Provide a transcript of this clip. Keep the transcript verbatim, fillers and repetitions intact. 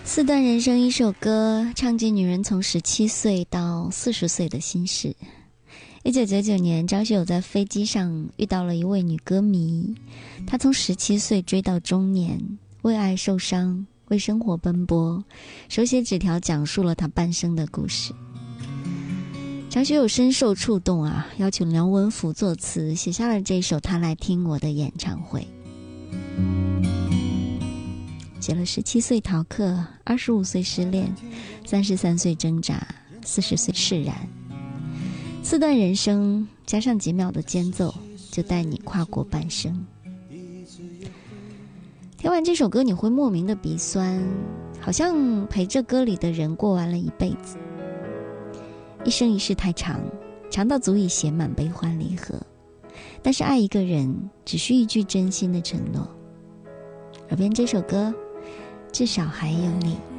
四段人生一首歌，唱尽女人从十七岁到四十岁的心事。一九九九年，张学友在飞机上遇到了一位女歌迷，她从十七岁追到中年，为爱受伤，为生活奔波，手写纸条讲述了她半生的故事。张学友深受触动啊，邀请梁文福作词，写下了这首《他来听我的演唱会》。写了十七岁逃课，二十五岁失恋，三十三岁挣扎，四十岁释然。四段人生加上几秒的间奏，就带你跨过半生。听完这首歌，你会莫名的鼻酸，好像陪着歌里的人过完了一辈子。一生一世太长，长到足以写满悲欢离合，但是爱一个人只需一句真心的承诺。耳边这首歌，至少还有你。